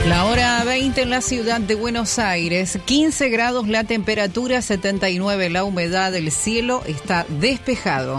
La hora 20 en la ciudad de Buenos Aires, 15 grados la temperatura, 79 la humedad, el cielo está despejado.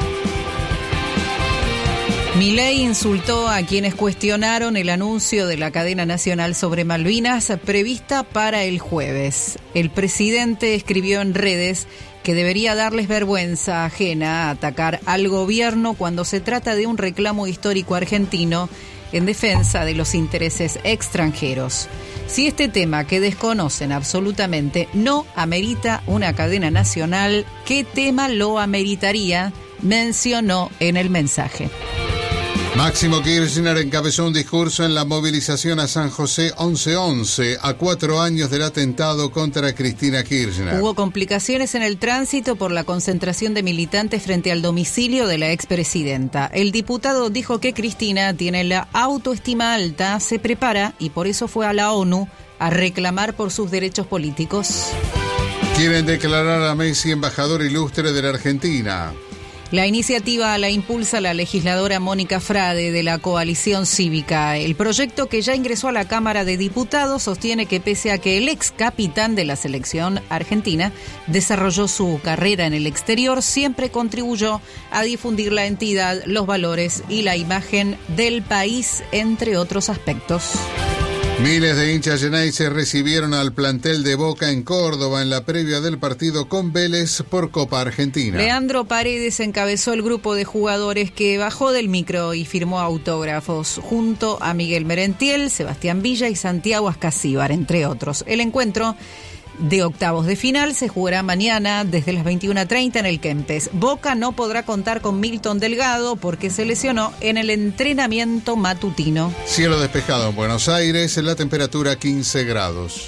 Milei insultó a quienes cuestionaron el anuncio de la cadena nacional sobre Malvinas prevista para el jueves. El presidente escribió en redes que debería darles vergüenza ajena atacar al gobierno cuando se trata de un reclamo histórico argentino en defensa de los intereses extranjeros. Si este tema que desconocen absolutamente no amerita una cadena nacional, ¿qué tema lo ameritaría?, mencionó en el mensaje. Máximo Kirchner encabezó un discurso en la movilización a San José 11-11, a 4 años del atentado contra Cristina Kirchner. Hubo complicaciones en el tránsito por la concentración de militantes frente al domicilio de la expresidenta. El diputado dijo que Cristina tiene la autoestima alta, se prepara y por eso fue a la ONU a reclamar por sus derechos políticos. Quieren declarar a Messi embajador ilustre de la Argentina. La iniciativa la impulsa la legisladora Mónica Frade de la Coalición Cívica. El proyecto, que ya ingresó a la Cámara de Diputados, sostiene que pese a que el ex capitán de la selección argentina desarrolló su carrera en el exterior, siempre contribuyó a difundir la entidad, los valores y la imagen del país, entre otros aspectos. Miles de hinchas Xeneize recibieron al plantel de Boca en Córdoba en la previa del partido con Vélez por Copa Argentina. Leandro Paredes encabezó el grupo de jugadores que bajó del micro y firmó autógrafos junto a Miguel Merentiel, Sebastián Villa y Santiago Ascasíbar, entre otros. El encuentro de octavos de final se jugará mañana desde las 21:30 en el Kempes. Boca no podrá contar con Milton Delgado porque se lesionó en el entrenamiento matutino. Cielo despejado en Buenos Aires, la temperatura 15 grados.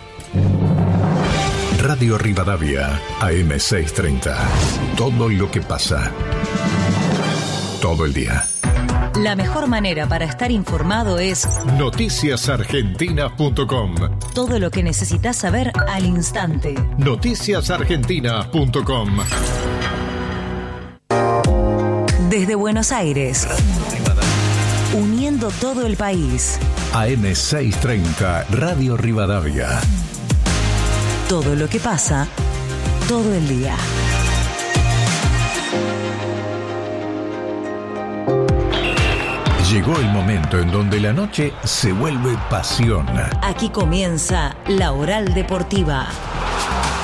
Radio Rivadavia, AM 630. Todo lo que pasa. Todo el día. La mejor manera para estar informado es noticiasargentina.com. Todo lo que necesitas saber al instante. Noticiasargentina.com. Desde Buenos Aires, uniendo todo el país. AM 630, Radio Rivadavia. Todo lo que pasa, todo el día. Llegó el momento en donde la noche se vuelve pasión. Aquí comienza La Oral Deportiva.